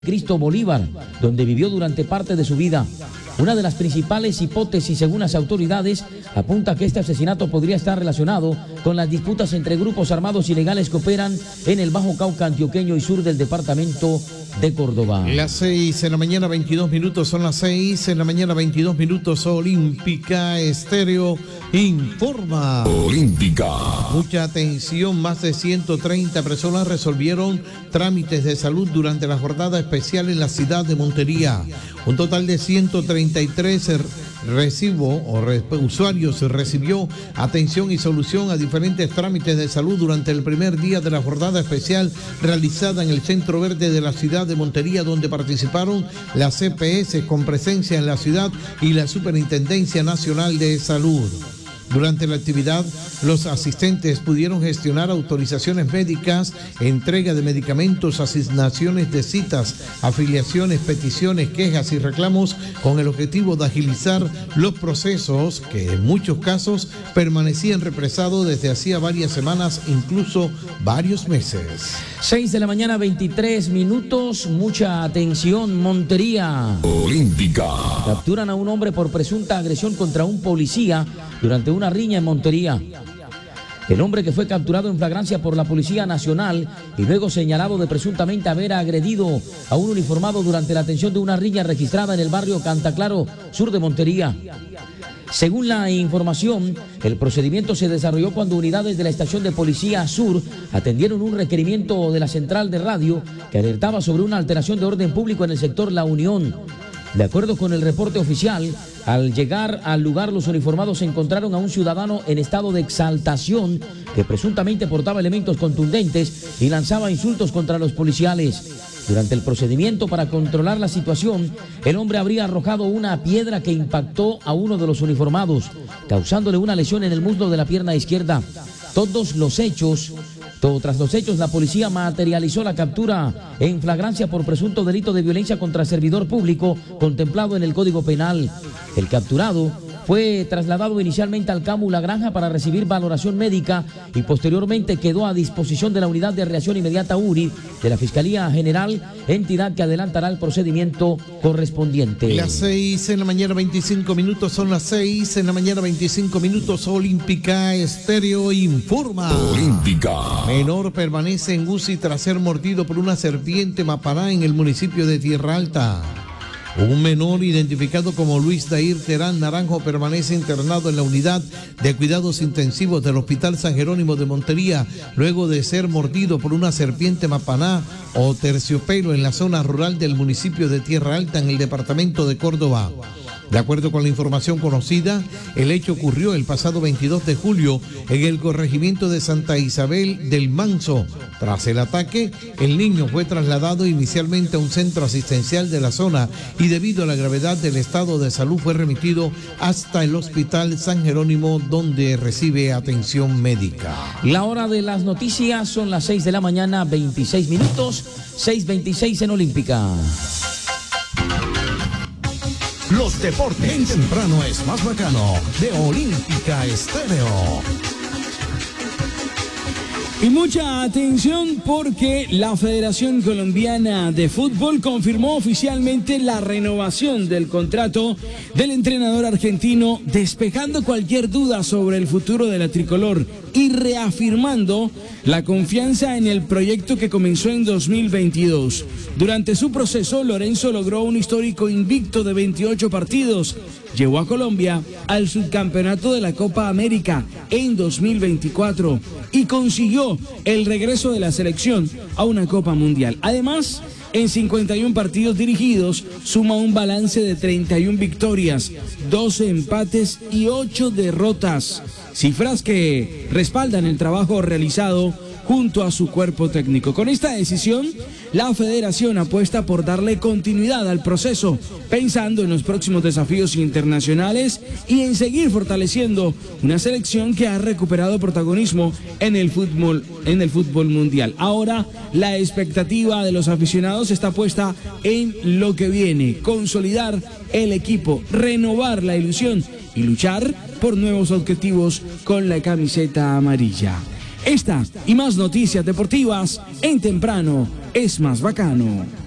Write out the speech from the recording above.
Cristo Bolívar, donde vivió durante parte de su vida. Una de las principales hipótesis, según las autoridades, apunta que este asesinato podría estar relacionado con las disputas entre grupos armados ilegales que operan en el Bajo Cauca antioqueño y sur del departamento de Córdoba. Las 6 de la mañana, 22 minutos, son las 6 de la mañana, 22 minutos, Olímpica Estéreo informa. Olímpica. Mucha atención, más de 130 personas resolvieron trámites de salud durante la jornada especial en la ciudad de Montería. Un total de 133 usuarios recibió atención y solución a diferentes trámites de salud durante el primer día de la jornada especial realizada en el Centro Verde de la ciudad de Montería, donde participaron las CPS con presencia en la ciudad y la Superintendencia Nacional de Salud. Durante la actividad, los asistentes pudieron gestionar autorizaciones médicas, entrega de medicamentos, asignaciones de citas, afiliaciones, peticiones, quejas y reclamos con el objetivo de agilizar los procesos que en muchos casos permanecían represados desde hacía varias semanas, incluso varios meses. 6 de la mañana, 23 minutos, mucha atención, Montería. Olímpica. Capturan a un hombre por presunta agresión contra un policía durante una riña en Montería. El hombre, que fue capturado en flagrancia por la Policía Nacional y luego señalado de presuntamente haber agredido a un uniformado durante la atención de una riña registrada en el barrio Cantaclaro, sur de Montería. Según la información, el procedimiento se desarrolló cuando unidades de la estación de policía sur atendieron un requerimiento de la central de radio que alertaba sobre una alteración de orden público en el sector La Unión. De acuerdo con el reporte oficial, al llegar al lugar, los uniformados encontraron a un ciudadano en estado de exaltación que presuntamente portaba elementos contundentes y lanzaba insultos contra los policiales. Durante el procedimiento para controlar la situación, el hombre habría arrojado una piedra que impactó a uno de los uniformados, causándole una lesión en el muslo de la pierna izquierda. Tras los hechos, la policía materializó la captura en flagrancia por presunto delito de violencia contra servidor público contemplado en el Código Penal. El capturado fue trasladado inicialmente al CAMU La Granja para recibir valoración médica y posteriormente quedó a disposición de la Unidad de Reacción Inmediata URI de la Fiscalía General, entidad que adelantará el procedimiento correspondiente. Las 6 de la mañana, 25 minutos, son las 6 de la mañana, 25 minutos, Olímpica Estéreo informa. Olímpica. Menor permanece en UCI tras ser mordido por una serpiente mapará en el municipio de Tierra Alta. Un menor identificado como Luis Dair Terán Naranjo permanece internado en la unidad de cuidados intensivos del Hospital San Jerónimo de Montería luego de ser mordido por una serpiente mapaná o terciopelo en la zona rural del municipio de Tierra Alta en el departamento de Córdoba. De acuerdo con la información conocida, el hecho ocurrió el pasado 22 de julio en el corregimiento de Santa Isabel del Manso. Tras el ataque, el niño fue trasladado inicialmente a un centro asistencial de la zona y debido a la gravedad del estado de salud fue remitido hasta el Hospital San Jerónimo, donde recibe atención médica. La hora de las noticias son las 6 de la mañana, 26 minutos, 6:26 en Olímpica. Los deportes en temprano es más bacano, de Olímpica Estéreo. Y mucha atención porque la Federación Colombiana de Fútbol confirmó oficialmente la renovación del contrato del entrenador argentino, despejando cualquier duda sobre el futuro de la tricolor y reafirmando la confianza en el proyecto que comenzó en 2022. Durante su proceso, Lorenzo logró un histórico invicto de 28 partidos. Llevó a Colombia al subcampeonato de la Copa América en 2024 y consiguió el regreso de la selección a una Copa Mundial. Además, en 51 partidos dirigidos, suma un balance de 31 victorias, 12 empates y 8 derrotas. Cifras que respaldan el trabajo realizado junto a su cuerpo técnico. Con esta decisión, la federación apuesta por darle continuidad al proceso, pensando en los próximos desafíos internacionales y en seguir fortaleciendo una selección que ha recuperado protagonismo en el fútbol mundial. Ahora, la expectativa de los aficionados está puesta en lo que viene: consolidar el equipo, renovar la ilusión y luchar por nuevos objetivos con la camiseta amarilla. Esta y más noticias deportivas en Temprano es más bacano.